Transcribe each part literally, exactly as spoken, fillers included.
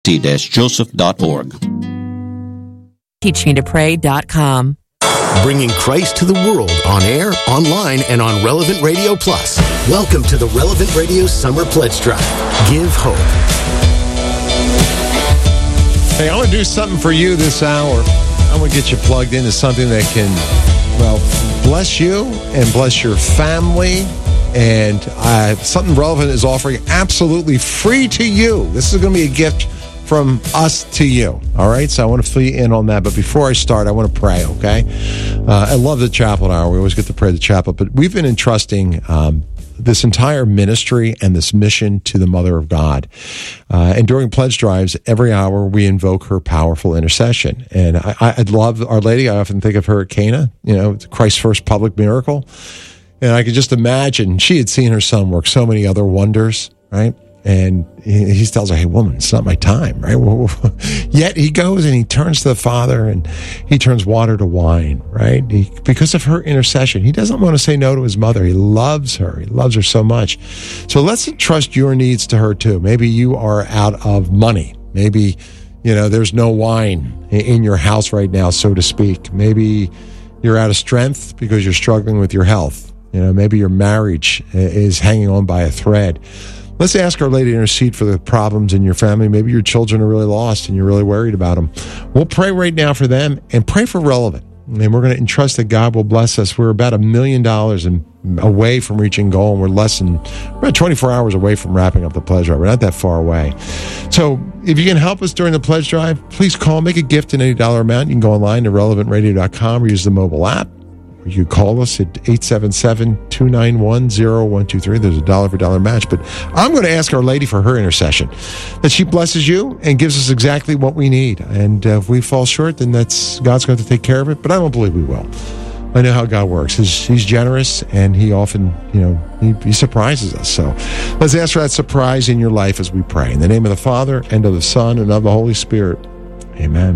joseph dot org. teach me to pray dot com. Bringing Christ to the world on air, online, and on Relevant Radio Plus. Welcome to the Relevant Radio Summer Pledge Drive. Give hope. Hey, I want to do something for you this hour. I want to get you plugged into something that can, well, bless you and bless your family. And uh, something Relevant is offering absolutely free to you. This is going to be a gift from us to you. All right, so I want to fill you in on that. But before I start, I want to pray, okay? Uh, I love the chaplet hour. We always get to pray the chaplet. But we've been entrusting um, this entire ministry and this mission to the Mother of God. Uh, and during pledge drives, every hour we invoke her powerful intercession. And I, I love Our Lady. I often think of her at Cana, you know, Christ's first public miracle. And I could just imagine she had seen her son work so many other wonders, right? And he, he tells her, hey, woman, it's not my time, right? Yet he goes and he turns to the Father and he turns water to wine, right? He, because of her intercession, he doesn't want to say no to his mother. He loves her. He loves her so much. So let's entrust your needs to her too. Maybe you are out of money. Maybe, you know, there's no wine in your house right now, so to speak. Maybe you're out of strength because you're struggling with your health. You know, maybe your marriage is hanging on by a thread. Let's ask Our Lady to intercede for the problems in your family. Maybe your children are really lost and you're really worried about them. We'll pray right now for them and pray for Relevant. And we're going to entrust that God will bless us. We're about a million dollars and away from reaching goal, and we're less than we're about twenty-four hours away from wrapping up the pledge drive. We're not that far away. So if you can help us during the pledge drive, please call, make a gift in any dollar amount. You can go online to relevant radio dot com or use the mobile app. You call us at eight seven seven, two nine one, zero one two three. There's a dollar for dollar match. But I'm going to ask Our Lady for her intercession, that she blesses you and gives us exactly what we need. And uh, if we fall short, then that's God's going to take care of it. But I don't believe we will. I know how God works. He's, he's generous, and he often, you know, he, he surprises us. So let's ask for that surprise in your life as we pray. In the name of the Father, and of the Son, and of the Holy Spirit. Amen.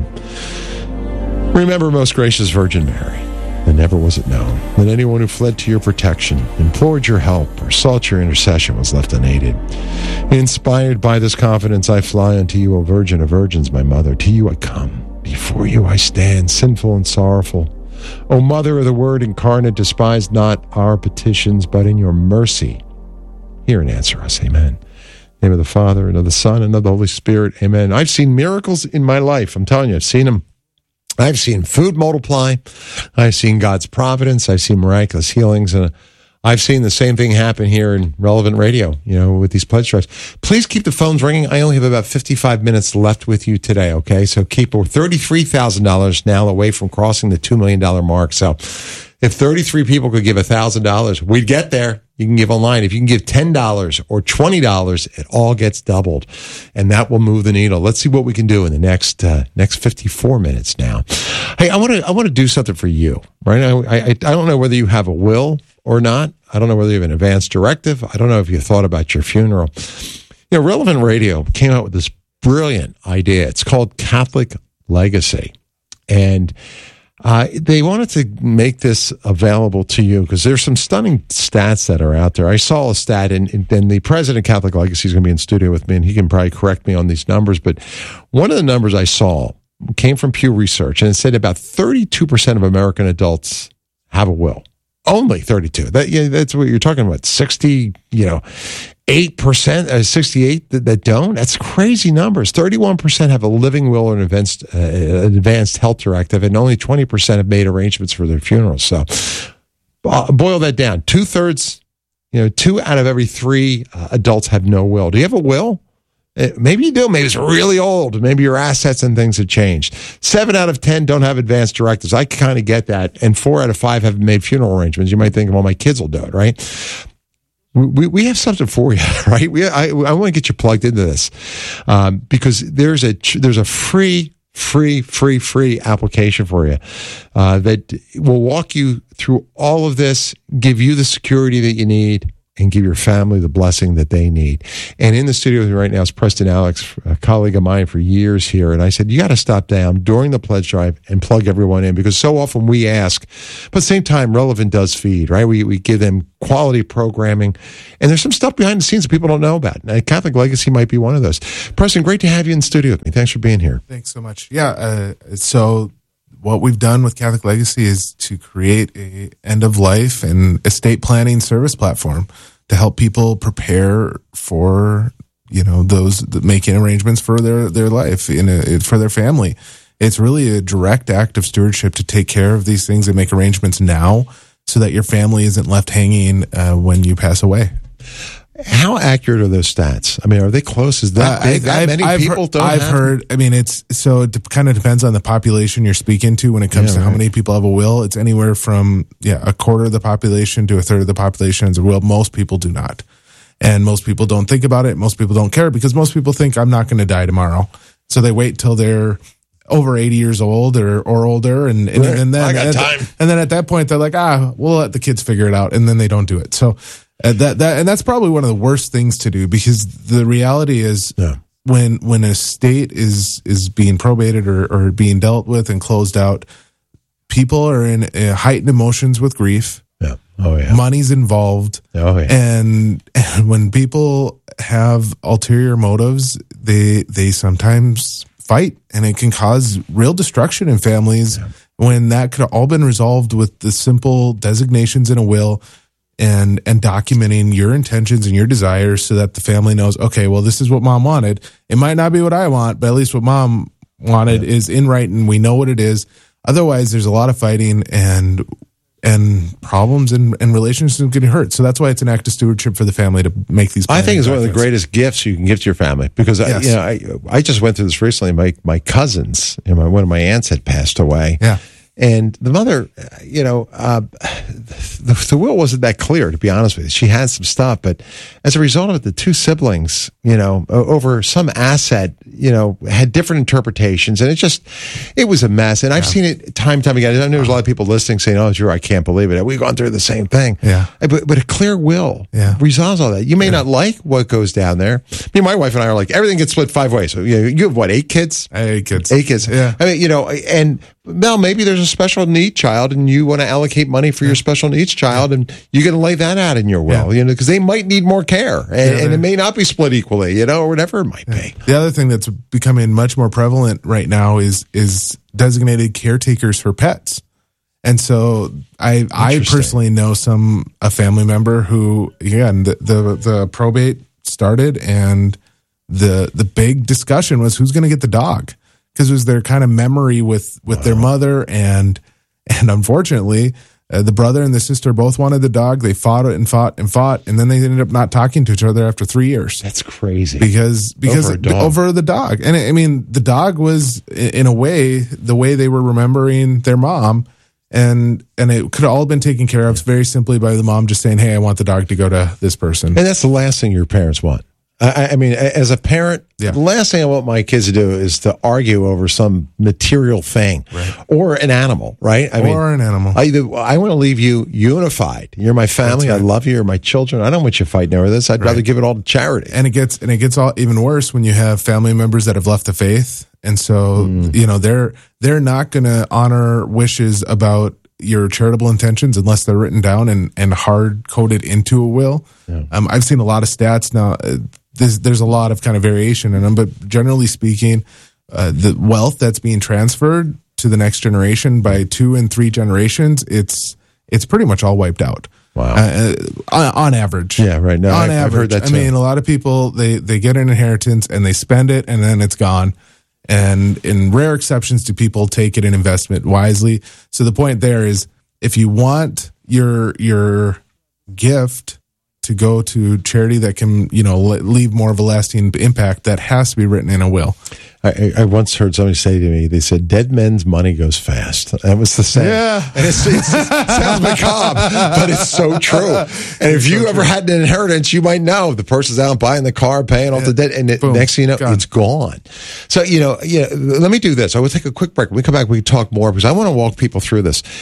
Remember, most gracious Virgin Mary, and never was it known that anyone who fled to your protection, implored your help, or sought your intercession was left unaided. Inspired by this confidence, I fly unto you, O Virgin of Virgins, my mother. To you I come. Before you I stand, sinful and sorrowful. O Mother of the Word incarnate, despise not our petitions, but in your mercy hear and answer us. Amen. In the name of the Father, and of the Son, and of the Holy Spirit. Amen. I've seen miracles in my life. I'm telling you, I've seen them. I've seen food multiply. I've seen God's providence. I've seen miraculous healings. And I've seen the same thing happen here in Relevant Radio, you know, with these pledge drives. Please keep the phones ringing. I only have about fifty-five minutes left with you today, okay? So keep, we're thirty-three thousand dollars now away from crossing the two million dollars mark. So if thirty-three people could give one thousand dollars, we'd get there. You can give online. If you can give ten dollars or twenty dollars, it all gets doubled, and that will move the needle. Let's see what we can do in the next uh, next fifty-four minutes now. Hey, I want to I want to do something for you, right? I, I I don't know whether you have a will or not. I don't know whether you have an advance directive. I don't know if you thought about your funeral. You know, Relevant Radio came out with this brilliant idea. It's called Catholic Legacy, and Uh, they wanted to make this available to you because there's some stunning stats that are out there. I saw a stat, and, and the president of Catholic Legacy is going to be in studio with me, and he can probably correct me on these numbers. But one of the numbers I saw came from Pew Research, and it said about thirty-two percent of American adults have a will. Only thirty-two. That, yeah, that's what you're talking about. sixty, you know, eight percent, uh, sixty-eight that, that don't. That's crazy numbers. thirty-one percent have a living will or an advanced, uh, an advanced health directive, and only twenty percent have made arrangements for their funerals. So uh, boil that down. Two thirds, you know, two out of every three uh, adults have no will. Do you have a will? Uh, maybe you do. Maybe it's really old. Maybe your assets and things have changed. Seven out of ten don't have advanced directives. I kind of get that. And four out of five have made funeral arrangements. You might think, well, my kids will do it, right? We we have something for you, right? We I I want to get you plugged into this um, because there's a there's a free free free free application for you uh, that will walk you through all of this, give you the security that you need, and give your family the blessing that they need. And in the studio with me right now is Preston Alex, a colleague of mine for years here. And I said, you got to stop down during the pledge drive and plug everyone in, because so often we ask, but at the same time, Relevant does feed, right? We we give them quality programming, and there's some stuff behind the scenes that people don't know about. And Catholic Legacy might be one of those. Preston, great to have you in the studio with me. Thanks for being here. Thanks so much. Yeah, uh, so what we've done with Catholic Legacy is to create a end of life and estate planning service platform to help people prepare for, you know, those that making arrangements for their, their life in a, for their family. It's really a direct act of stewardship to take care of these things and make arrangements now so that your family isn't left hanging uh, when you pass away. How accurate are those stats? I mean, are they close? Is that big? That I've, many I've people heard, don't I've have heard, I mean, it's, so it kind of depends on the population you're speaking to when it comes Yeah, to how right. many people have a will. It's anywhere from, yeah, a quarter of the population to a third of the population has a will. Most people do not. And most people don't think about it. Most people don't care because most people think I'm not going to die tomorrow. So they wait till they're over eighty years old or, or older. And, and, Right. and then, I got and, time. and then at that point, they're like, ah, we'll let the kids figure it out. And then they don't do it. So uh, that, that, and that's probably one of the worst things to do, because the reality is, Yeah. when, when a state is, is being probated or, or being dealt with and closed out, people are in uh, heightened emotions with grief. Yeah. Oh, yeah. Money's involved. Oh, yeah. And, and when people have ulterior motives, they they sometimes fight, and it can cause real destruction in families Yeah. when that could have all been resolved with the simple designations in a will and and documenting your intentions and your desires so that the family knows, okay, well, this is what mom wanted. It might not be what I want, but at least what mom wanted yeah. is in writing. We know what it is. Otherwise, there's a lot of fighting and and problems and, and relationships getting hurt. So that's why it's an act of stewardship for the family to make these. I think it's one of the documents. greatest gifts you can give to your family, because I, Yes. you know, I, I just went through this recently. My my cousins, you know, my, one of my aunts had passed away. Yeah. And the mother, you know, uh, the, the will wasn't that clear, to be honest with you. She had some stuff, but as a result of it, the two siblings, you know, over some asset, you know, had different interpretations, and it just, it was a mess. And I've yeah. seen it time and time again. I know there's a lot of people listening saying, "Oh, Drew, I can't believe it. We've gone through the same thing." Yeah. But but a clear will yeah. resolves all that. You may yeah. not like what goes down there. Me and my wife and I are like, everything gets split five ways. So you know, you have what, eight kids? Eight kids. Eight kids. Yeah. I mean, you know, and Mel, maybe there's a special need child, and you want to allocate money for yeah. your special needs child, and you're going to lay that out in your will, yeah. you know, because they might need more care, and, yeah, and it may not be split equally, you know, or whatever it might yeah. be. The other thing that's becoming much more prevalent right now is is designated caretakers for pets. And so I I personally know some a family member who, again, the the, the probate started, and the the big discussion was who's going to get the dog, because it was their kind of memory with with wow. their mother, and and unfortunately uh, the brother and the sister both wanted the dog. They fought and fought and fought, and then they ended up not talking to each other after three years. That's crazy. Because because over, over the dog. And I mean, the dog was in a way the way they were remembering their mom. And and it could have all been taken care of very simply by the mom just saying, "Hey, I want the dog to go to this person." And that's the last thing your parents want. I, I mean, as a parent, yeah. the last thing I want my kids to do is to argue over some material thing, right. or an animal, right? I or mean, an animal. I, I want to leave you unified. You're my family. Right. I love you. You're my children. I don't want you fighting over this. I'd right. rather give it all to charity. And it gets and it gets all even worse when you have family members that have left the faith, and so mm. you know they're they're not going to honor wishes about your charitable intentions unless they're written down and, and hard coded into a will. Yeah. Um, I've seen a lot of stats now. Uh, there's, there's a lot of kind of variation in them, but generally speaking, uh, the wealth that's being transferred to the next generation by two and three generations, it's it's pretty much all wiped out. Wow. Uh, on, on average. Yeah, right. No, on I, average. I've heard that I too. mean, a lot of people, they, they get an inheritance and they spend it and then it's gone. And in rare exceptions do people take it and invest it wisely. So the point there is, if you want your your gift to go to charity that can, you know, leave more of a lasting impact, that has to be written in a will. I, I once heard somebody say to me, they said, "Dead men's money goes fast." That was the saying. Yeah. And it's, it's, it sounds macabre, but it's so true. And if you so ever true. had an inheritance, you might know the person's out buying the car, paying off yeah. the debt, and it, next thing you know, gone. it's gone. So, you know, yeah, let me do this. I will take a quick break. When we come back, we can talk more, because I want to walk people through this.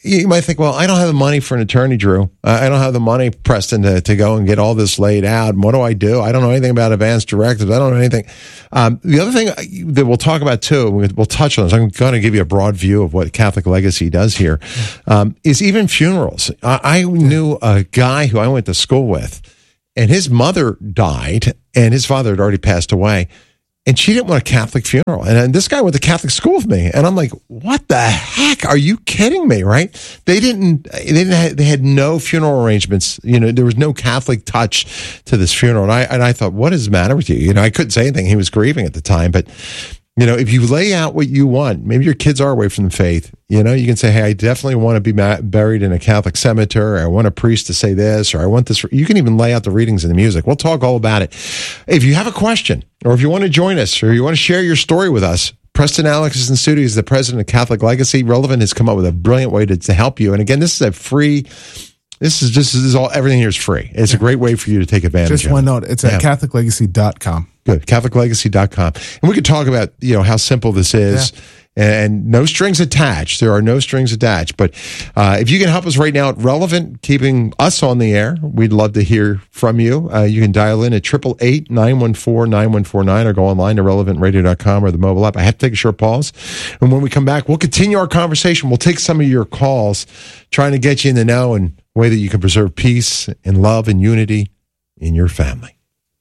you might think, well, I don't have the money for an attorney, Drew. I don't have the money, Preston, to, to go and get all this laid out. And what do I do? I don't know anything about advanced directives. I don't know anything. Um, the other thing that we'll talk about, too, we'll touch on this, I'm going to give you a broad view of what Catholic Legacy does here, um, is even funerals. I, I knew a guy who I went to school with, and his mother died, and his father had already passed away. And she didn't want a Catholic funeral. And, and this guy went to Catholic school with me. And I'm like, what the heck? Are you kidding me? Right? They didn't, they didn't, have, they had no funeral arrangements. You know, there was no Catholic touch to this funeral. And I, and I thought, what is the matter with you? You know, I couldn't say anything. He was grieving at the time, but you know, if you lay out what you want, maybe your kids are away from the faith, you know, you can say, hey, I definitely want to be ma- buried in a Catholic cemetery, or I want a priest to say this, or I want this. You can even lay out the readings and the music. We'll talk all about it. If you have a question, or if you want to join us, or you want to share your story with us, Preston Alex is in studio. He's the president of Catholic Legacy. Relevant has come up with a brilliant way to, to help you. And again, this is a free... This is just this is all everything here is free. It's a great way for you to take advantage just of. Just one note. It's at yeah. Catholic Legacy dot com. Good. Catholic Legacy dot com. And we could talk about, you know, how simple this is. Yeah. And no strings attached. There are no strings attached. But uh, if you can help us right now at Relevant, keeping us on the air, we'd love to hear from you. Uh, you can dial in at eight eight eight, nine one four, nine one four nine or go online to relevant radio dot com or the mobile app. I have to take a short pause. And when we come back, we'll continue our conversation. We'll take some of your calls, trying to get you in the know and way that you can preserve peace and love and unity in your family.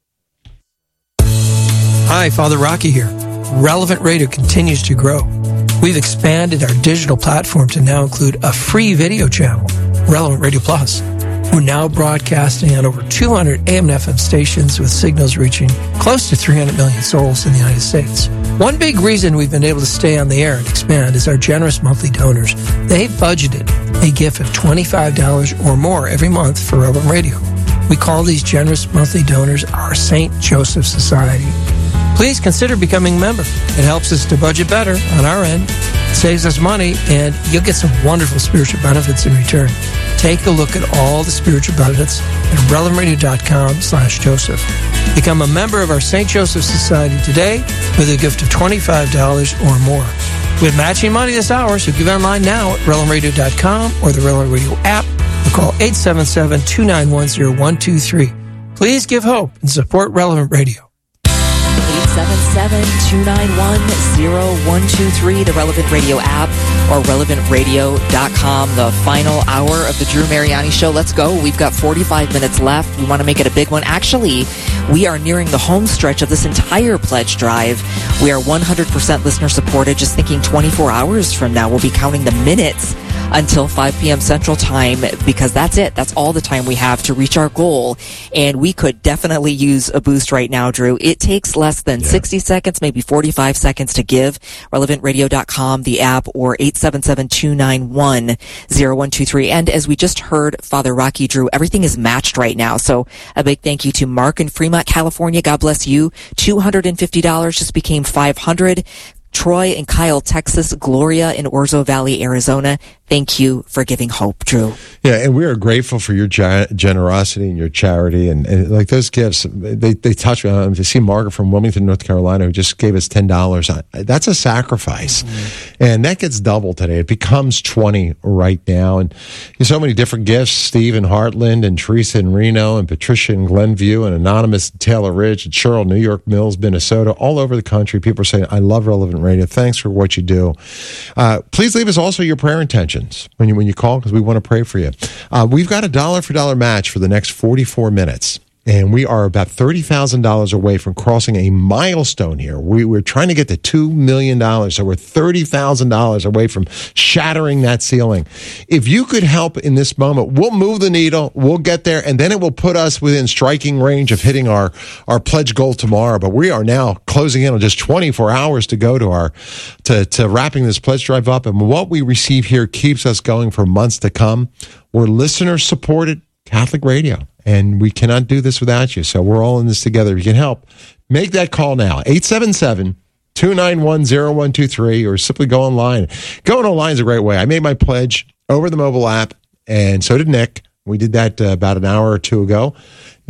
Hi, Father Rocky here. Relevant Radio continues to grow. We've expanded our digital platform to now include a free video channel, Relevant Radio Plus. We're now broadcasting on over two hundred A M and F M stations with signals reaching close to three hundred million souls in the United States. One big reason we've been able to stay on the air and expand is our generous monthly donors. They've budgeted a gift of twenty-five dollars or more every month for Relevant Radio. We call these generous monthly donors our Saint Joseph Society. Please consider becoming a member. It helps us to budget better on our end, saves us money, and you'll get some wonderful spiritual benefits in return. Take a look at all the spiritual benefits at relevant radio dot com slash Joseph. Become a member of our Saint Joseph Society today with a gift of twenty-five dollars or more. We have matching money this hour, so give online now at relevant radio dot com or the Relevant Radio app or call eight seven seven, two nine one, zero one two three. Please give hope and support Relevant Radio. eight seven seven, two nine one, zero one two three, the Relevant Radio app, or relevant radio dot com. The final hour of the Drew Mariani Show. Let's go. We've got forty-five minutes left. We want to make it a big one. Actually, we are nearing the home stretch of this entire pledge drive. We are one hundred percent listener supported. Just thinking twenty-four hours from now, we'll be counting the minutes until five p.m. Central Time, because that's it. That's all the time we have to reach our goal. And we could definitely use a boost right now, Drew. It takes less than yeah. sixty seconds, maybe forty-five seconds to give. relevant radio dot com, the app, or eight seven seven, two nine one, zero one two three. And as we just heard Father Rocky, Drew, everything is matched right now. So a big thank you to Mark in Fremont, California. God bless you. two hundred fifty dollars just became five hundred dollars. Troy in Kyle, Texas. Gloria in Orzo Valley, Arizona. Thank you for giving hope, Drew. Yeah, and we are grateful for your ge- generosity and your charity. And, and like those gifts, they, they touch me. Um, to see Margaret from Wilmington, North Carolina, who just gave us ten dollars. That's a sacrifice. Mm-hmm. And that gets doubled today. It becomes twenty right now. And there's so many different gifts. Steve in Heartland, and Teresa in Reno, and Patricia in Glenview, and Anonymous in Taylor Ridge, and Cheryl, New York Mills, Minnesota. All over the country, people are saying, I love Relevant Radio. Thanks for what you do. Uh, please leave us also your prayer intentions when you when you call, because we want to pray for you. Uh, we've got a dollar for dollar match for the next forty-four minutes. And we are about thirty thousand dollars away from crossing a milestone here. We, we're trying to get to two million dollars, so we're thirty thousand dollars away from shattering that ceiling. If you could help in this moment, we'll move the needle, we'll get there, and then it will put us within striking range of hitting our, our pledge goal tomorrow. But we are now closing in on just twenty-four hours to go to our to, to wrapping this pledge drive up. And what we receive here keeps us going for months to come. We're listener-supported Catholic Radio. And we cannot do this without you. So we're all in this together. If you can help, make that call now. eight seven seven, two nine one, zero one two three, or simply go online. Going online is a great way. I made my pledge over the mobile app, and so did Nick. We did that uh, about an hour or two ago.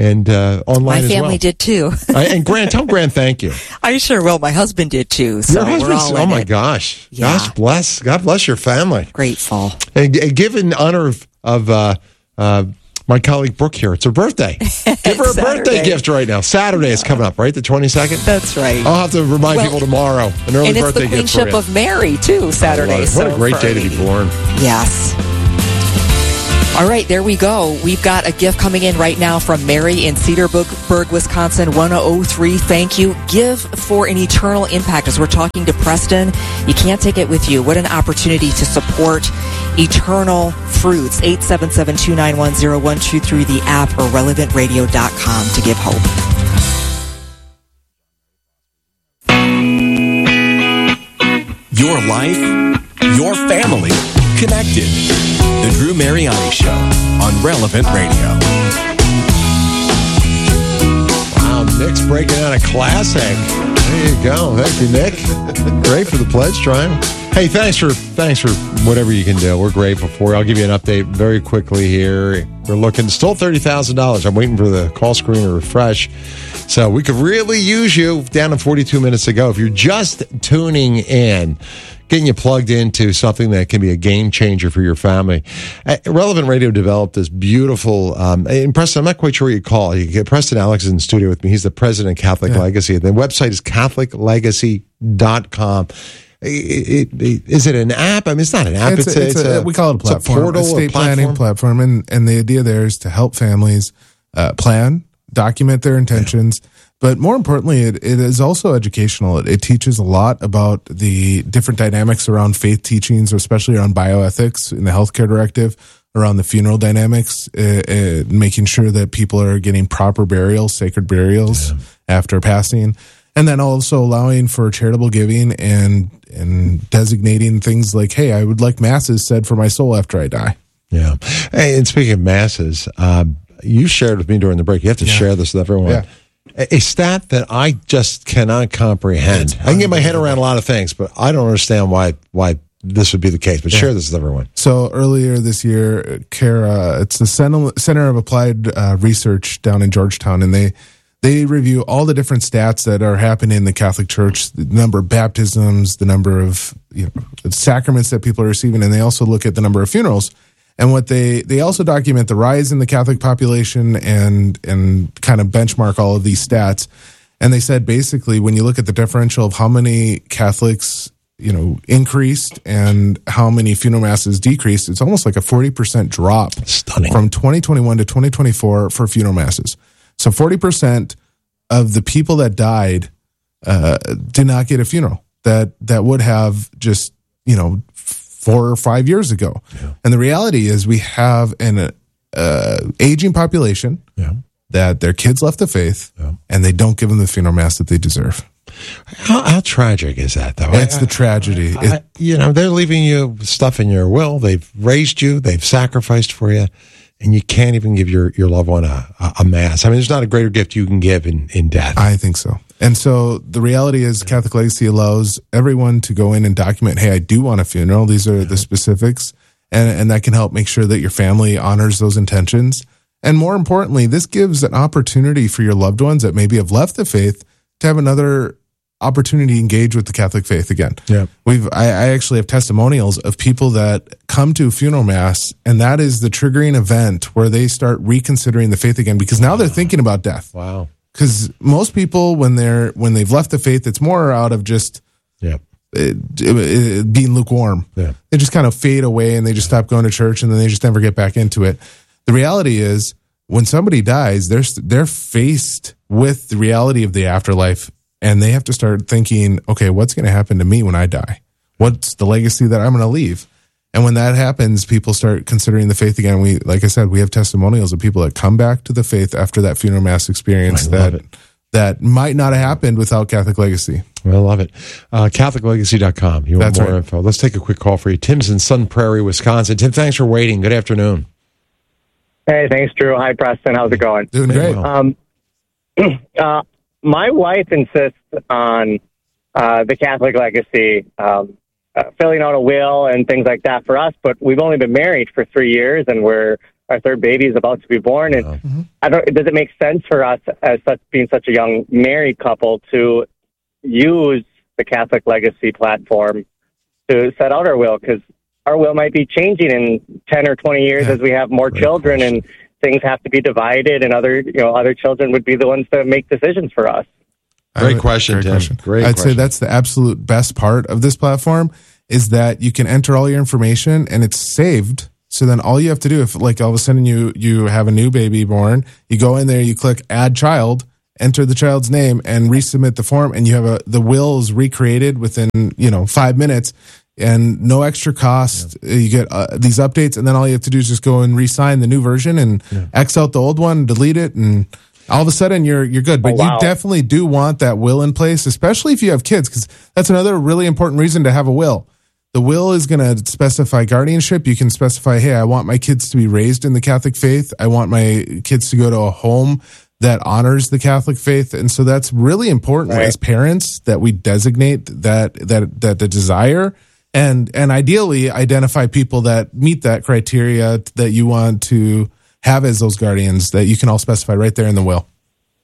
and uh, online My as well. My family did too. I, and Grant, tell Grant thank you. I sure will. My husband did too. So your husband? We're all oh in my it. gosh! Yeah. Gosh bless. God bless your family. Grateful. And, and give in honor of, of uh, uh, my colleague Brooke here. It's her birthday. Give her a birthday gift right now. Saturday is coming up, right? The twenty-second? That's right. I'll have to remind Well, people tomorrow. An early and it's birthday the gift for Queenship you. of Mary, too, Saturday. What so a great for day to be born. Yes. All right, there we go. We've got a gift coming in right now from Mary in Cedarburg, Wisconsin, one oh three. Thank you. Give for an eternal impact. As we're talking to Preston, you can't take it with you. What an opportunity to support eternal fruits. eight seven seven, two nine one, zero one two three, the app, or relevant radio dot com to give hope. Your life, your family, connected. The Drew Mariani Show on Relevant Radio. Wow, Nick's breaking out a classic. There you go. Thank you, Nick. Great for the pledge trial. Hey, thanks for thanks for whatever you can do. We're grateful for you. I'll give you an update very quickly here. We're looking still thirty thousand dollars. I'm waiting for the call screen to refresh. So we could really use you down to forty-two minutes to go. If you're just tuning in, getting you plugged into something that can be a game changer for your family. Uh, Relevant Radio developed this beautiful, um, and Preston, I'm not quite sure what you call it. You get Preston Alex is in the studio with me. He's the president of Catholic yeah. Legacy. The website is catholic legacy dot com. It, it, it, is it an app? I mean, it's not an app. It's, it's, a, a, it's, it's a, a, we call it a platform, a portal, estate a platform? planning platform, and and the idea there is to help families uh, plan, document their intentions, yeah. but more importantly, it, it is also educational. It, it teaches a lot about the different dynamics around faith teachings, especially around bioethics in the healthcare directive, around the funeral dynamics, uh, uh, making sure that people are getting proper burials, sacred burials yeah. after passing. And then also allowing for charitable giving and and designating things like, hey, I would like masses said for my soul after I die. Yeah. Hey, and speaking of masses, um, you shared with me during the break. You have to yeah. share this with everyone. Yeah. A, a stat that I just cannot comprehend. I can get my head around a lot of things, but I don't understand why why this would be the case. But yeah. share this with everyone. So earlier this year, CARA, it's the Center of Applied uh, Research down in Georgetown, and they They review all the different stats that are happening in the Catholic Church, the number of baptisms, the number of you know, sacraments that people are receiving, and they also look at the number of funerals. And what they, they also document the rise in the Catholic population and and kind of benchmark all of these stats. And they said basically when you look at the differential of how many Catholics you know increased and how many funeral masses decreased, it's almost like a forty percent drop Stunning. From twenty twenty-one to twenty twenty-four for funeral masses. So forty percent of the people that died uh, did not get a funeral that that would have just, you know, four or five years ago. Yeah. And the reality is we have an uh, aging population yeah. that their kids left the faith yeah. and they don't give them the funeral mass that they deserve. How, how tragic is that, though? That's I, the tragedy. I, I, you know, they're leaving you stuff in your will. They've raised you. They've sacrificed for you. And you can't even give your, your loved one a, a, a mass. I mean, there's not a greater gift you can give in, in death. I think so. And so the reality is Catholic Legacy allows everyone to go in and document, hey, I do want a funeral. These are the specifics. And, and that can help make sure that your family honors those intentions. And more importantly, this gives an opportunity for your loved ones that maybe have left the faith to have another opportunity to engage with the Catholic faith again. Yeah. We've I, I actually have testimonials of people that come to funeral mass, and that is the triggering event where they start reconsidering the faith again because now they're thinking about death. Wow. Because most people, when they're when they've left the faith, it's more out of just yeah. it, it, it, being lukewarm. Yeah. They just kind of fade away and they just stop going to church and then they just never get back into it. The reality is when somebody dies, they're they're faced with the reality of the afterlife. And they have to start thinking, okay, what's going to happen to me when I die? What's the legacy that I'm going to leave? And when that happens, people start considering the faith again. We, like I said, we have testimonials of people that come back to the faith after that funeral mass experience that it. that might not have happened without Catholic Legacy. Well, I love it. Uh, Catholic Legacy dot com. You want That's more right. info? Let's take a quick call for you. Tim's in Sun Prairie, Wisconsin. Tim, thanks for waiting. Good afternoon. Hey, thanks, Drew. Hi, Preston. How's it going? Doing great. Um, uh, my wife insists on uh, the Catholic Legacy, um, uh, filling out a will and things like that for us, but we've only been married for three years, and we're our third baby is about to be born. And Mm-hmm. I don't. Does it make sense for us, as such, being such a young married couple, to use the Catholic Legacy platform to set out our will? Because our will might be changing in ten or twenty years Yeah. as we have more Great children, question. and things have to be divided, and other you know other children would be the ones to make decisions for us. Great I would- question, Tim. Great I'd say question. that's the absolute best part of this platform is that you can enter all your information and it's saved. So then all you have to do, if like all of a sudden you you have a new baby born, you go in there, you click add child, enter the child's name, and resubmit the form, and you have a the will is recreated within you know five minutes, and no extra cost. You get uh, these updates, and then all you have to do is just go and re-sign the new version and X out the old one, delete it, and all of a sudden you're you're good. But Oh, wow. you definitely do want that will in place, especially if you have kids, because that's another really important reason to have a will. The will is going to specify guardianship. You can specify, hey, I want my kids to be raised in the Catholic faith. I want my kids to go to a home that honors the Catholic faith. And so that's really important Right. as parents that we designate that, that, that the desire and, and ideally identify people that meet that criteria that you want to have as those guardians that you can all specify right there in the will.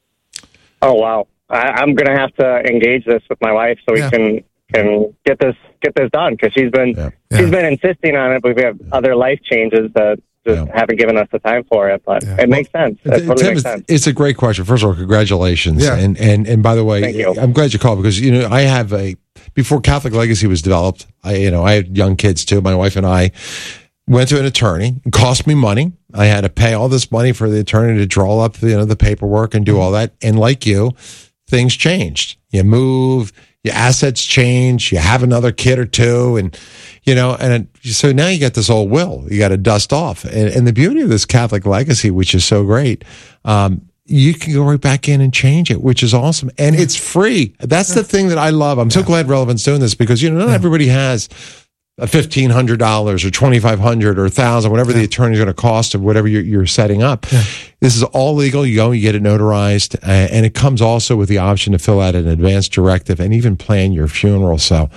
Oh wow! I, I'm going to have to engage this with my wife so we Yeah. can can get this get this done, because she's been Yeah. Yeah. she's been insisting on it, but we have other life changes that just Yeah. haven't given us the time for it. But Yeah. it makes sense. It Tim, totally makes it's, sense. it's a great question. First of all, congratulations. Yeah. And and and by the way, Thank you. I'm glad you called, because you know I have a before Catholic Legacy was developed. I you know I had young kids too. My wife and I went to an attorney. It cost me money. I had to pay all this money for the attorney to draw up the, you know the paperwork and do all that. And like you, things changed. You move. Your assets change. You have another kid or two, and you know, and so now you got this old will. You got to dust off, and, and the beauty of this Catholic Legacy, which is so great, um, you can go right back in and change it, which is awesome, and it's free. That's the thing that I love. I'm so glad Relevant's doing this, because you know not everybody has a fifteen hundred dollars or twenty five hundred or a thousand, whatever the attorney's going to cost of whatever you're, you're setting up. This is all legal. You go, you get it notarized, uh, and it comes also with the option to fill out an advance directive and even plan your funeral. So,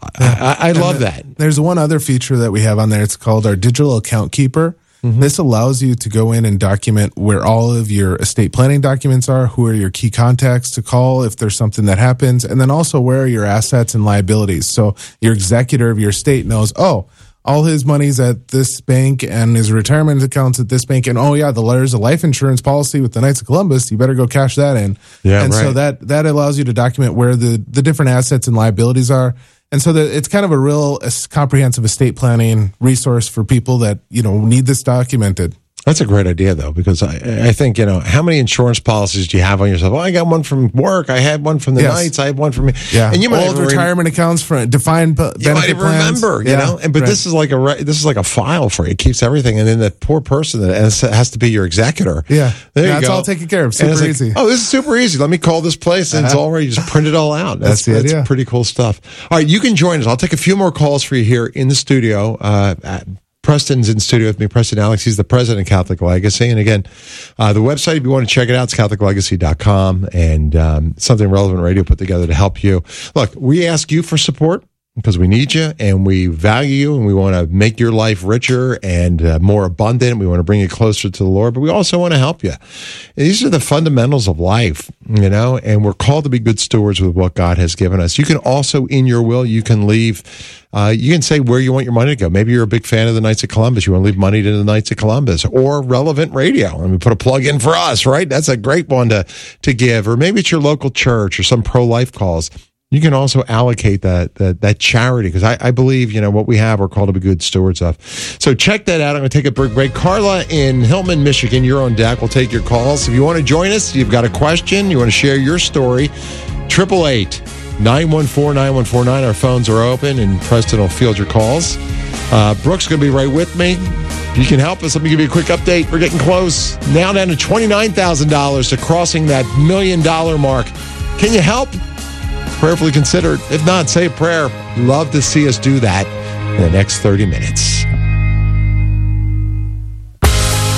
I, I, I love that. There's one other feature that we have on there. It's called our digital account keeper. This allows you to go in and document where all of your estate planning documents are, who are your key contacts to call if there's something that happens, and then also where are your assets and liabilities. So your executor of your estate knows, oh, all his money's at this bank and his retirement account's at this bank. And oh yeah, the there's a life insurance policy with the Knights of Columbus. You better go cash that in. Yeah, and so right. that, that allows you to document where the, the different assets and liabilities are. And so that it's kind of a real uh, comprehensive estate planning resource for people that, you know, need this documented. That's a great idea, though, because I, I think, you know, how many insurance policies do you have on yourself? Oh, I got one from work. I had one from the Yes. Knights. I had one from me. Yeah. And you might Old even rem- retirement accounts for defined p- benefit you might even plans. remember, you Yeah, know, and but right. this is like a re- this is like a file for you. It keeps everything, and then that poor person that has, has to be your executor. Yeah. there you That's go. all taken care of. And Super it's like, easy. oh, this is super easy. Let me call this place, and it's Uh-huh. all ready. You just print it all out. That's the that's idea. pretty cool stuff. All right, you can join us. I'll take a few more calls for you here in the studio. Uh, at, Preston's in studio with me. Preston Alex, he's the president of Catholic Legacy. And again, uh, the website, if you want to check it out, it's catholic legacy dot com, and um, something Relevant Radio put together to help you. Look, we ask you for support because we need you and we value you, and we want to make your life richer and uh, more abundant. We want to bring you closer to the Lord, but we also want to help you. And these are the fundamentals of life, you know, and we're called to be good stewards with what God has given us. You can also, in your will, you can leave Uh, you can say where you want your money to go. Maybe you're a big fan of the Knights of Columbus. You want to leave money to the Knights of Columbus or Relevant Radio. Let me put a plug in for us, right? That's a great one to, to give. Or maybe it's your local church or some pro-life cause. You can also allocate that that, that charity, because I, I believe, you know, what we have, we're called to be good stewards of. So check that out. I'm going to take a break. break. Carla in Hillman, Michigan, you're on deck. We'll take your calls. If you want to join us, you've got a question, you want to share your story, triple eight, nine one four, nine one four nine. Our phones are open, and Preston will field your calls. Uh, Brooke's going to be right with me. You can help us. Let me give you a quick update. We're getting close. Now down to twenty-nine thousand dollars to crossing that million dollar mark. Can you help? Prayerfully consider it. If not, say a prayer. Love to see us do that in the next thirty minutes. Whew, that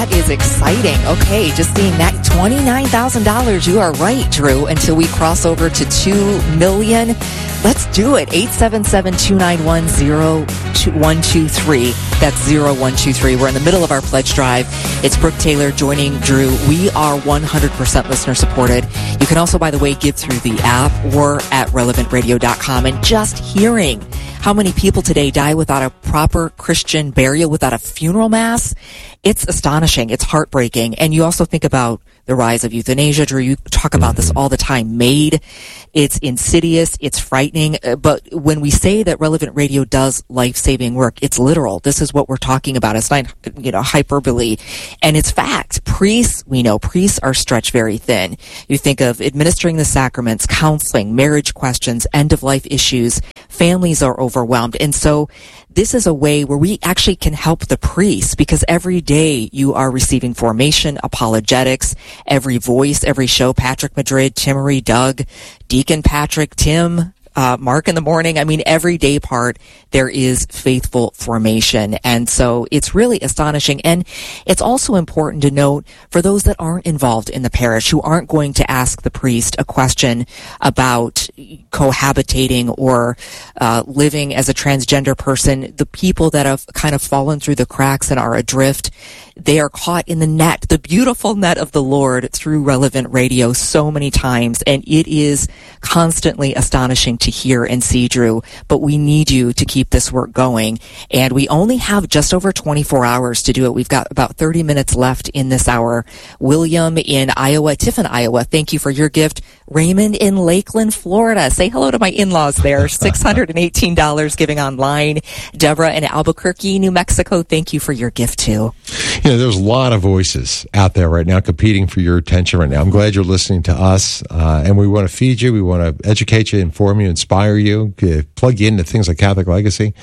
that is exciting. Okay, just seeing that twenty-nine thousand dollars. You are right, Drew, until we cross over to two million dollars. Let's do it. eight seven seven, two nine one, zero one two three. That's zero one two three. We're in the middle of our pledge drive. It's Brooke Taylor joining Drew. We are one hundred percent listener supported. You can also, by the way, give through the app or at relevant radio dot com. And just hearing how many people today die without a proper Christian burial, without a funeral mass, it's astonishing. It's heartbreaking. And you also think about the rise of euthanasia. Drew, you talk about this all the time. MAID. It's insidious. It's frightening. But when we say that Relevant Radio does life-saving work, it's literal. This is what we're talking about. It's not, you know, hyperbole. And it's fact. Priests, we know, priests are stretched very thin. You think of administering the sacraments, counseling, marriage questions, end-of-life issues. Families are overwhelmed. And so this is a way where we actually can help the priests, because every day you are receiving formation, apologetics, every voice, every show, Patrick Madrid, Timmery, Doug, Deacon Patrick, Tim, uh, Mark in the morning. I mean, every day part, there is faithful formation. And so it's really astonishing. And it's also important to note for those that aren't involved in the parish, who aren't going to ask the priest a question about cohabitating or uh, living as a transgender person, the people that have kind of fallen through the cracks and are adrift, they are caught in the net, the beautiful net of the Lord through Relevant Radio so many times. And it is constantly astonishing to hear and see, Drew. But we need you to keep this work going. And we only have just over twenty-four hours to do it. We've got about thirty minutes left in this hour. William in Iowa, Tiffin, Iowa, thank you for your gift. Raymond in Lakeland, Florida. Say hello to my in-laws there. six hundred eighteen dollars giving online. Deborah in Albuquerque, New Mexico, thank you for your gift too. You know, there's a lot of voices out there right now competing for your attention right now. I'm glad you're listening to us, uh, and we want to feed you. We want to educate you, inform you, inspire you, plug you into things like Catholic Legacy.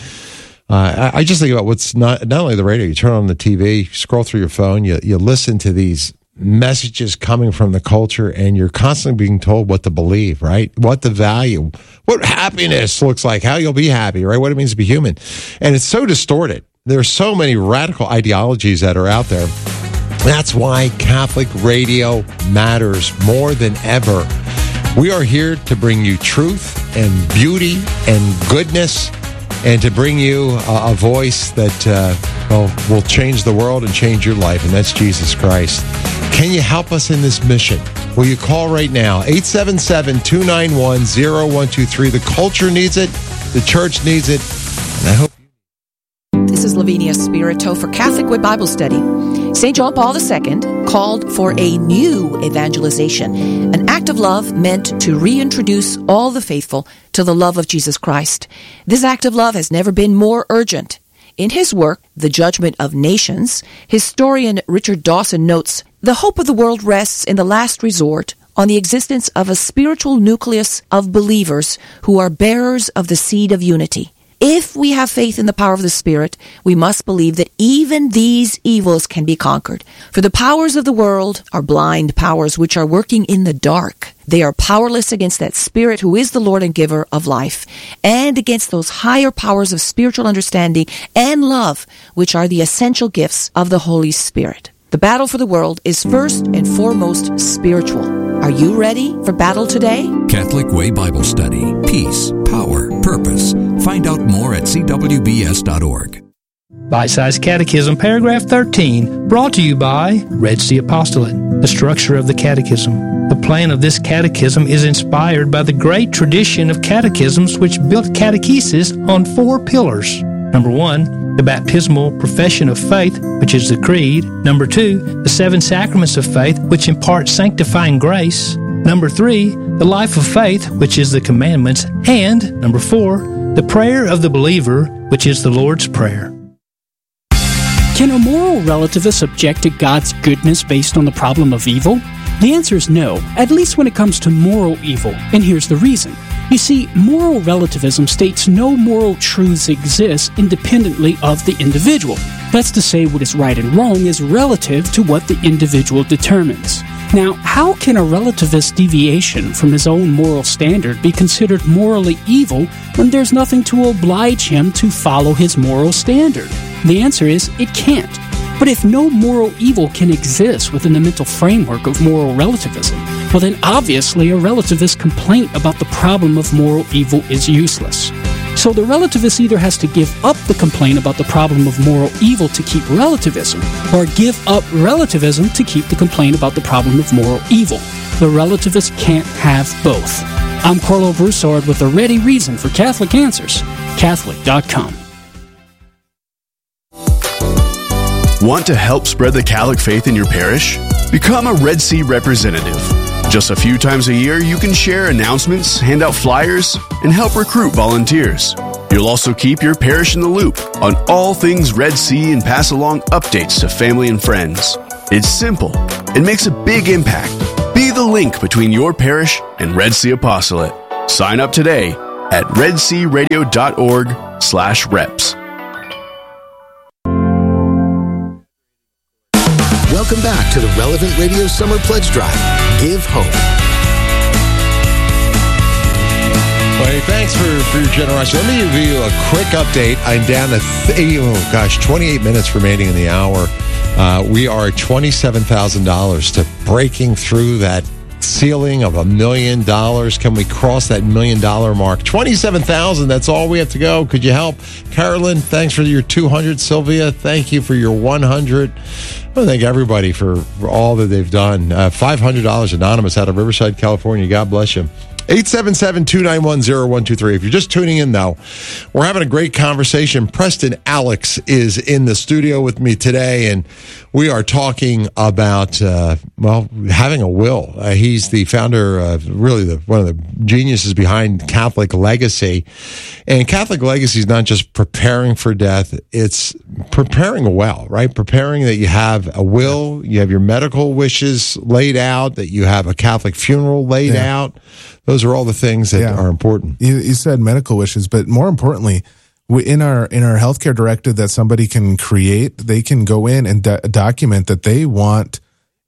Uh, I, I just think about what's not not only the radio. You turn on the T V, scroll through your phone, you you listen to these messages coming from the culture, and you're constantly being told what to believe, right? What the value, what happiness looks like, how you'll be happy, right? What it means to be human. And it's so distorted. There are so many radical ideologies that are out there. That's why Catholic radio matters more than ever. We are here to bring you truth and beauty and goodness, and to bring you a, a voice that uh, well, will change the world and change your life, and that's Jesus Christ. Can you help us in this mission? Will you call right now? eight seven seven, two nine one, zero one two three. The culture needs it. The church needs it. And I hope This is Lavinia Spirito for Catholic Way Bible Study. Saint John Paul the Second called for a new evangelization, an act of love meant to reintroduce all the faithful to the love of Jesus Christ. This act of love has never been more urgent. In his work, The Judgment of Nations, historian Richard Dawson notes, the hope of the world rests in the last resort on the existence of a spiritual nucleus of believers who are bearers of the seed of unity. If we have faith in the power of the Spirit, we must believe that even these evils can be conquered. For the powers of the world are blind powers which are working in the dark. They are powerless against that Spirit who is the Lord and giver of life, and against those higher powers of spiritual understanding and love, which are the essential gifts of the Holy Spirit. The battle for the world is first and foremost spiritual. Are you ready for battle today? Catholic Way Bible Study. Peace, power, purpose. Find out more at c w b s dot org. Bite-sized Catechism, paragraph thirteen, brought to you by Red Sea Apostolate. The structure of the Catechism. The plan of this catechism is inspired by the great tradition of catechisms which built catechesis on four pillars. Number one, the baptismal profession of faith, which is the creed. Number two, the seven sacraments of faith, which impart sanctifying grace. Number three, the life of faith, which is the commandments. And number four, the prayer of the believer, which is the Lord's Prayer. Can a moral relativist object to God's goodness based on the problem of evil? The answer is no, at least when it comes to moral evil, and here's the reason. You see, moral relativism states no moral truths exist independently of the individual. That's to say, what is right and wrong is relative to what the individual determines. Now, how can a relativist deviation from his own moral standard be considered morally evil when there's nothing to oblige him to follow his moral standard? The answer is, it can't. But if no moral evil can exist within the mental framework of moral relativism, well then obviously a relativist complaint about the problem of moral evil is useless. So the relativist either has to give up the complaint about the problem of moral evil to keep relativism, or give up relativism to keep the complaint about the problem of moral evil. The relativist can't have both. I'm Carlo Broussard with a ready reason for Catholic Answers, Catholic dot com. Want to help spread the Catholic faith in your parish? Become a Red Sea representative. Just a few times a year, you can share announcements, hand out flyers, and help recruit volunteers. You'll also keep your parish in the loop on all things Red Sea and pass along updates to family and friends. It's simple and makes a big impact. Be the link between your parish and Red Sea Apostolate. Sign up today at redsearadio.org slash reps. Welcome back to the Relevant Radio Summer Pledge Drive. Give hope. Well, hey, thanks for, for your generosity. Let me give you a quick update. I'm down to, th- oh gosh, twenty-eight minutes remaining in the hour. Uh, we are at twenty-seven thousand dollars to breaking through that ceiling of a million dollars. Can we cross that million dollar mark? twenty-seven thousand, that's all we have to go. Could you help? Carolyn, thanks for your two hundred. Sylvia, thank you for your one hundred. I want to thank everybody for, for all that they've done. Uh, five hundred dollars anonymous out of Riverside, California. God bless you. eight seven seven, two nine one, zero one two three. If you're just tuning in, though, we're having a great conversation. Preston Alex is in the studio with me today, and we are talking about, uh, well, having a will. Uh, he's the founder of, really, the, one of the geniuses behind Catholic Legacy. And Catholic Legacy is not just preparing for death, it's preparing well, right? Preparing that you have a will, you have your medical wishes laid out, that you have a Catholic funeral laid yeah. out. Those are all the things that yeah. are important. You, you said medical wishes, but more importantly, we, in our in our healthcare directive that somebody can create, they can go in and do- document that they want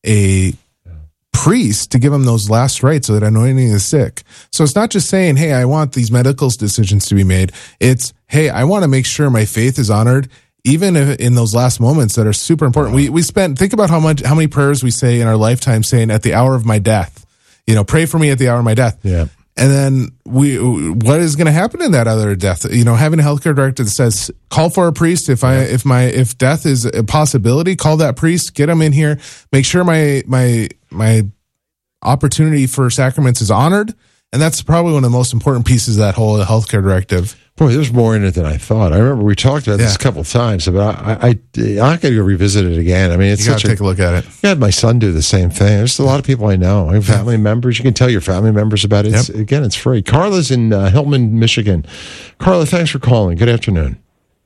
a priest to give them those last rites so that anointing the sick. So it's not just saying, hey, I want these medical decisions to be made. It's, hey, I want to make sure my faith is honored, even if in those last moments that are super important. We we spent, think about how much how many prayers we say in our lifetime saying at the hour of my death. You know, pray for me at the hour of my death. Yeah. And then we, what is going to happen in that other death? You know, having a healthcare director that says, call for a priest. If I, if my, if death is a possibility, call that priest, get him in here, make sure my, my, my opportunity for sacraments is honored. And that's probably one of the most important pieces of that whole healthcare directive. Boy, there's more in it than I thought. I remember we talked about yeah. this a couple of times, but I, I, I, I got to go revisit it again. I mean, it's you such got to take a look at it. I had my son do the same thing. There's a lot of people I know. I have family yeah. members. You can tell your family members about it. It's, yep. Again, it's free. Carla's in uh, Hillman, Michigan. Carla, thanks for calling. Good afternoon.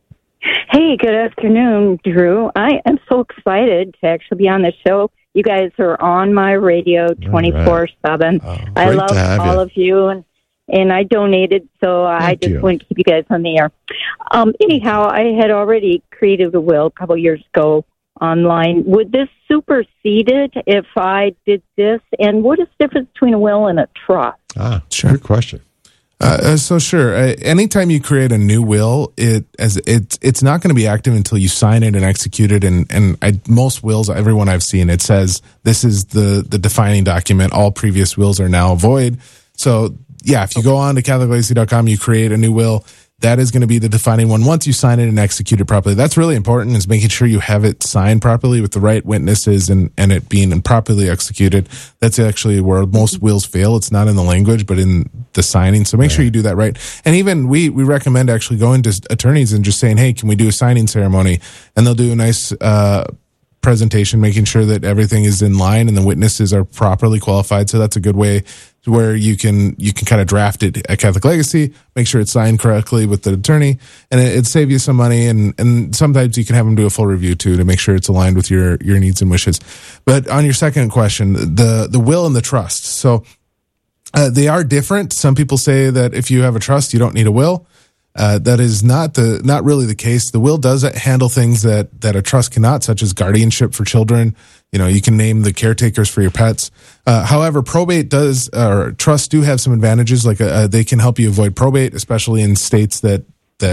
Hey, good afternoon, Drew. I am so excited to actually be on the show. You guys are on my radio twenty-four seven. Oh, I love all you. of you, and and I donated, so Thank I just you. want to keep you guys on the air. Um, anyhow, I had already created a will a couple years ago online. Would this supersede it if I did this? And what is the difference between a will and a trust? Ah, sure. Good question. Uh, so sure. Uh, anytime you create a new will, it as it's it's not going to be active until you sign it and execute it. And and I, most wills, everyone I've seen, it says this is the the defining document. All previous wills are now void. So yeah, if you go on to Catholic Legacy dot com, you create a new will. That is going to be the defining one once you sign it and execute it properly. That's really important, is making sure you have it signed properly with the right witnesses and, and it being properly executed. That's actually where most wills fail. It's not in the language, but in the signing. So make right. sure you do that right. And even we, we recommend actually going to attorneys and just saying, hey, can we do a signing ceremony? And they'll do a nice uh, presentation, making sure that everything is in line and the witnesses are properly qualified. So that's a good way where you can you can kind of draft it at Catholic Legacy, make sure it's signed correctly with the attorney, and it, it save you some money. And, and sometimes you can have them do a full review too to make sure it's aligned with your your needs and wishes. But on your second question, the the will and the trust. So uh, they are different. Some people say that if you have a trust, you don't need a will. Uh, that is not the not really the case. The will does handle things that that a trust cannot, such as guardianship for children. You know, you can name the caretakers for your pets. Uh, however, probate does, or trusts do have some advantages. Like uh, they can help you avoid probate, especially in states that that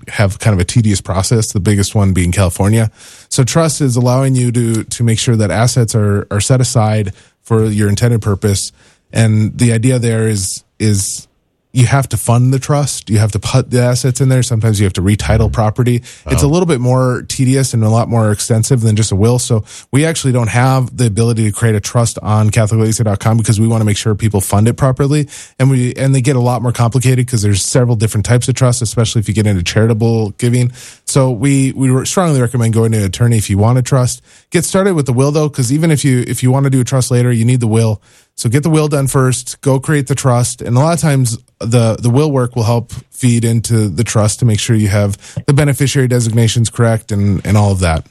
have kind of a tedious process, the biggest one being California. So trust is allowing you to to make sure that assets are are set aside for your intended purpose. And the idea there is is you have to fund the trust. You have to put the assets in there. Sometimes you have to retitle property. Wow. It's a little bit more tedious and a lot more extensive than just a will. So we actually don't have the ability to create a trust on Catholic Legacy dot com because we want to make sure people fund it properly. And we and they get a lot more complicated because there's several different types of trusts, especially if you get into charitable giving. So we we strongly recommend going to an attorney if you want a trust. Get started with the will though, because even if you if you want to do a trust later, you need the will. So get the will done first, go create the trust. And a lot of times the, the will work will help feed into the trust to make sure you have the beneficiary designations correct and, and all of that.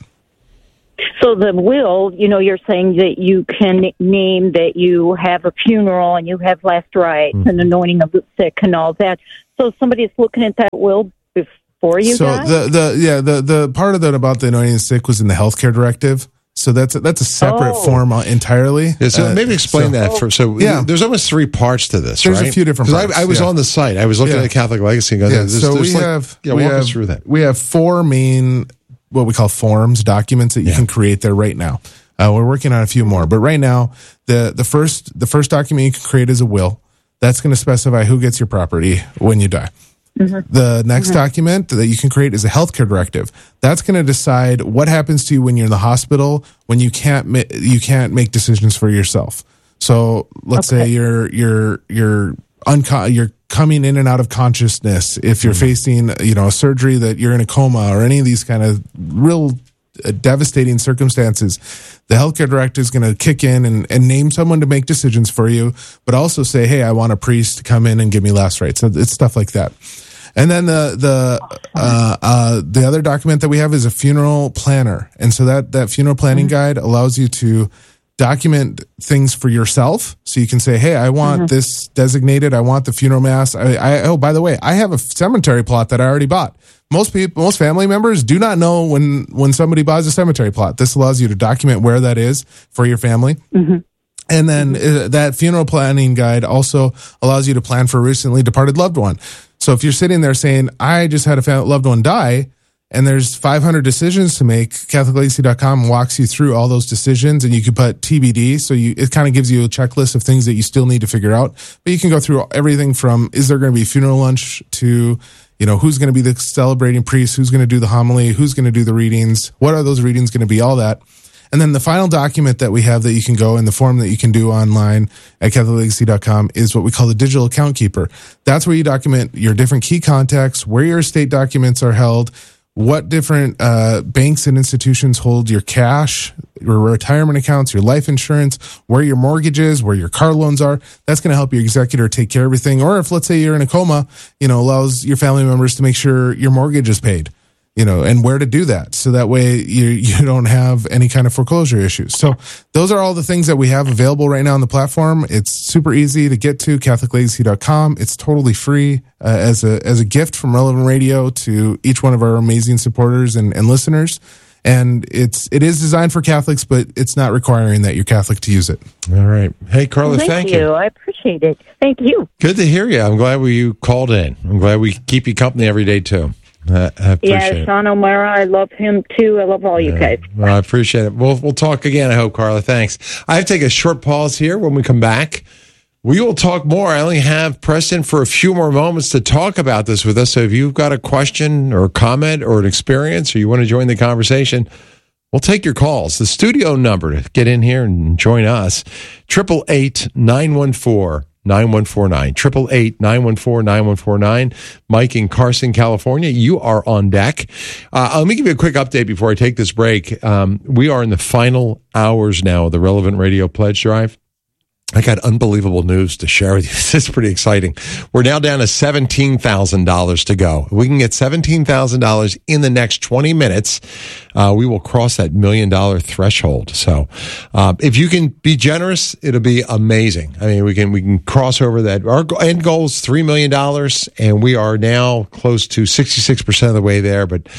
So the will, you know, you're saying that you can name that you have a funeral and you have last rites mm-hmm. and anointing of the sick and all that. So somebody's looking at that will before you So die? the, the, yeah, the, the part of that about the anointing of the sick was in the healthcare directive. So that's a, that's a separate oh. form entirely. Yeah, so uh, maybe explain so, that. For, so yeah. there's almost three parts to this, There's right? a few different parts. I, I was yeah. on the site. I was looking yeah. at Catholic Legacy. And going, yeah. there's, So there's we like, have, yeah, we walk have, us through that. We have four main, what we call forms, documents that you yeah. can create there right now. Uh, we're working on a few more, but right now, the, the first the first document you can create is a will. That's going to specify who gets your property when you die. Mm-hmm. The next mm-hmm. document that you can create is a healthcare directive. That's going to decide what happens to you when you're in the hospital when you can't ma- you can't make decisions for yourself. So let's okay. say you're you're you're unco- you're coming in and out of consciousness. If you're mm-hmm. facing you know a surgery that you're in a coma or any of these kind of real uh, devastating circumstances, the healthcare director is going to kick in and, and name someone to make decisions for you, but also say, hey, I want a priest to come in and give me last rites. So it's stuff like that. And then the the uh, uh, the other document that we have is a funeral planner, and so that that funeral planning mm-hmm. guide allows you to document things for yourself. So you can say, "Hey, I want mm-hmm. this designated. I want the funeral mass. I, I oh, by the way, I have a cemetery plot that I already bought." Most people, most family members do not know when when somebody buys a cemetery plot. This allows you to document where that is for your family. Mm-hmm. And then uh, that funeral planning guide also allows you to plan for a recently departed loved one. So if you're sitting there saying, I just had a family, loved one die, and there's five hundred decisions to make, Catholic Legacy dot com walks you through all those decisions, and you can put T B D. So you, it kind of gives you a checklist of things that you still need to figure out. But you can go through everything from, is there going to be a funeral lunch, to, you know, who's going to be the celebrating priest, who's going to do the homily, who's going to do the readings, what are those readings going to be, all that. And then the final document that we have that you can go in the form that you can do online at Catholic Legacy dot com is what we call the digital account keeper. That's where you document your different key contacts, where your estate documents are held, what different uh, banks and institutions hold your cash, your retirement accounts, your life insurance, where your mortgages, where your car loans are. That's going to help your executor take care of everything. Or if, let's say, you're in a coma, you know, allows your family members to make sure your mortgage is paid. You know, and where to do that. So that way you you don't have any kind of foreclosure issues. So those are all the things that we have available right now on the platform. It's super easy to get to, Catholic Legacy dot com. It's totally free uh, as a as a gift from Relevant Radio to each one of our amazing supporters and, and listeners. And it's it is designed for Catholics, but it's not requiring that you're Catholic to use it. All right. Hey, Carla, thank, thank you. you. I appreciate it. Thank you. Good to hear you. I'm glad we, you called in. I'm glad we keep you company every day, too. I, I appreciate yeah, it. Sean O'Mara, I love him too. I love all you yeah. guys. Well, I appreciate it. We'll we'll talk again, I hope, Carla. Thanks. I have to take a short pause here. When we come back, we will talk more. I only have Preston for a few more moments to talk about this with us. So if you've got a question or a comment or an experience, or you want to join the conversation, we'll take your calls. The studio number to get in here and join us, eight eight eight, nine one four, nine one four nine. eight eight eight, nine one four, nine one four nine. Mike in Carson, California, you are on deck. Uh, let me give you a quick update before I take this break. Um, we are in the final hours now of the Relevant Radio Pledge Drive. I got unbelievable news to share with you. This is pretty exciting. We're now down to seventeen thousand dollars to go. If we can get seventeen thousand dollars in the next twenty minutes, uh, we will cross that million dollar threshold. So, uh, if you can be generous, it'll be amazing. I mean, we can, we can cross over that. Our end goal is three million dollars, and we are now close to sixty-six percent of the way there, but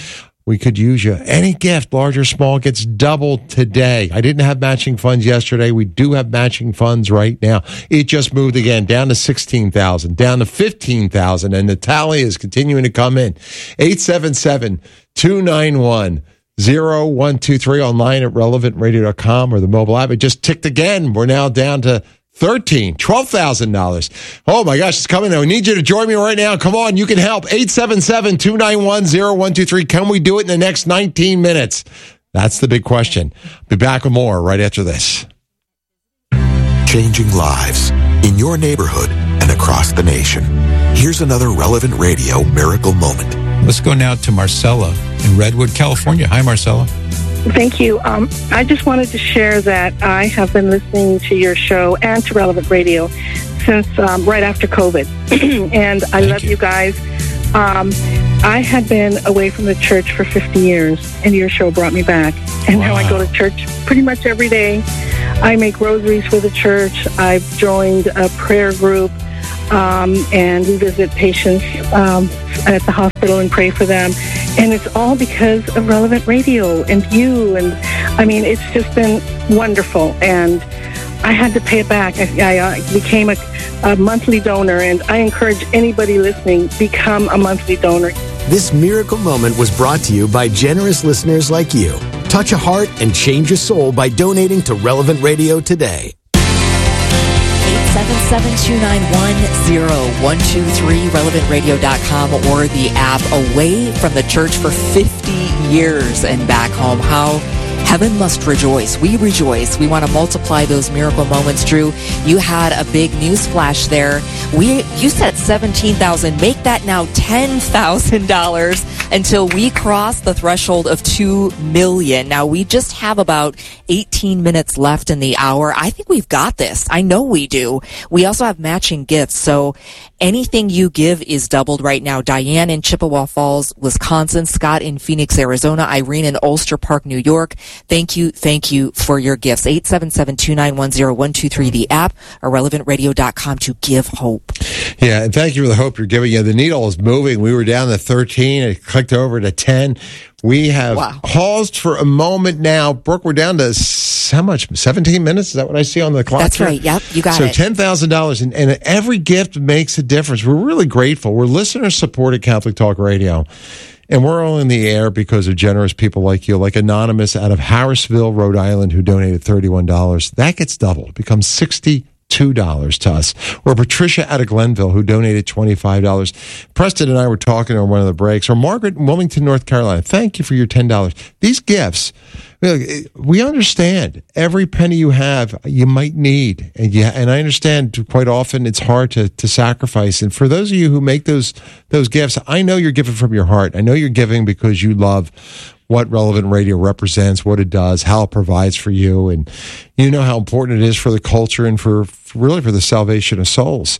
We could use you. Any gift, large or small, gets doubled today. I didn't have matching funds yesterday. We do have matching funds right now. It just moved again, down to sixteen thousand dollars, down to fifteen thousand dollars, and the tally is continuing to come in. eight seven seven, two nine one, zero one two three, online at relevant radio dot com or the mobile app. It just ticked again. We're now down to thirteen, twelve thousand dollars. Oh my gosh, it's coming. I need you to join me right now. Come on, you can help. eight seven seven, two nine one, zero one two three. Can we do it in the next nineteen minutes? That's the big question. Be back with more right after this. Changing lives in your neighborhood and across the nation. Here's another Relevant Radio miracle moment. Let's go now to Marcella in Redwood, California. Hi, Marcella. Thank you. Um, I just wanted to share that I have been listening to your show and to Relevant Radio since um, right after COVID. And I Thank love you, you guys. Um, I had been away from the church for fifty years, and your show brought me back. And wow. Now I go to church pretty much every day. I make rosaries for the church. I've joined a prayer group, um, and we visit patients um, at the hospital and pray for them. And it's all because of Relevant Radio and you. And, I mean, it's just been wonderful. And I had to pay it back. I, I uh, became a, a monthly donor, and I encourage anybody listening, become a monthly donor. This miracle moment was brought to you by generous listeners like you. Touch a heart and change a soul by donating to Relevant Radio today. eight seven seven, two nine one, zero one two three, relevant radio dot com, or the app. Away from the church for fifty years and back home. How heaven must rejoice. We rejoice. We want to multiply those miracle moments. Drew, you had a big news flash there. We, you said seventeen thousand dollars. Make that now ten thousand dollars until we cross the threshold of two million dollars. Now, we just have about eighteen minutes left in the hour. I think we've got this. I know we do. We also have matching gifts. So anything you give is doubled right now. Diane in Chippewa Falls, Wisconsin. Scott in Phoenix, Arizona. Irene in Ulster Park, New York. Thank you. Thank you for your gifts. eight seven seven, two nine one, zero one two three, the app, or relevant radio dot com to give hope. Yeah, and thank you for the hope you're giving. Yeah, the needle is moving. We were down to thirteen. It clicked over to ten. We have wow. paused for a moment now. Brooke, we're down to how much? seventeen minutes? Is that what I see on the clock? That's here? right. Yep, you got so it. So ten thousand dollars, and, and every gift makes a difference. We're really grateful. We're listener-supported Catholic Talk Radio. And we're all in the air because of generous people like you, like Anonymous out of Harrisville, Rhode Island, who donated thirty-one dollars. That gets doubled. It becomes sixty-two dollars to us. Or Patricia out of Glenville, who donated twenty-five dollars. Preston and I were talking on one of the breaks. Or Margaret in Wilmington, North Carolina. Thank you for your ten dollars. These gifts, we understand every penny you have, you might need. And yeah, and I understand quite often it's hard to, to sacrifice. And for those of you who make those, those gifts, I know you're giving from your heart. I know you're giving because you love what Relevant Radio represents, what it does, how it provides for you. And you know how important it is for the culture and for, for really for the salvation of souls.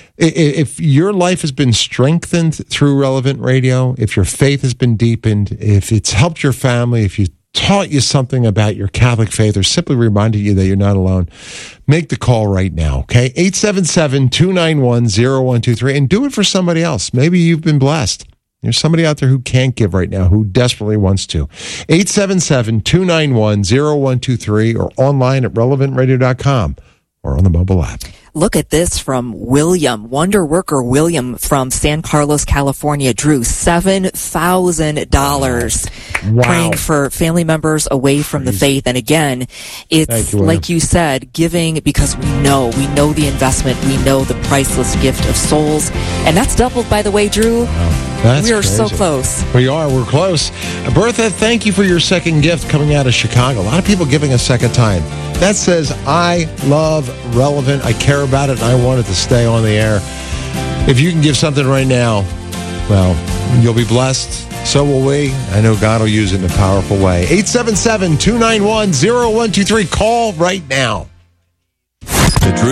If your life has been strengthened through Relevant Radio, if your faith has been deepened, if it's helped your family, if you taught you something about your Catholic faith, or simply reminded you that you're not alone, make the call right now, okay? eight seven seven, two nine one, zero one two three, and do it for somebody else. Maybe you've been blessed. There's somebody out there who can't give right now, who desperately wants to. eight seven seven, two nine one, zero one two three, or online at relevant radio dot com, or on the mobile app. Look at this from William, Wonder Worker William from San Carlos, California. Drew, seven thousand dollars. Wow. Praying for family members away from the faith. And again, it's you, like you said, giving because we know, we know the investment, we know the priceless gift of souls. And that's doubled, by the way, Drew. Wow. That's we are crazy. so close. We are. We're close. Bertha, thank you for your second gift coming out of Chicago. A lot of people giving a second time. That says, I love Relevant. I care about it, and I want it to stay on the air. If you can give something right now, well, you'll be blessed. So will we. I know God will use it in a powerful way. eight seven seven, two nine one, zero one two three. Call right now. The Drew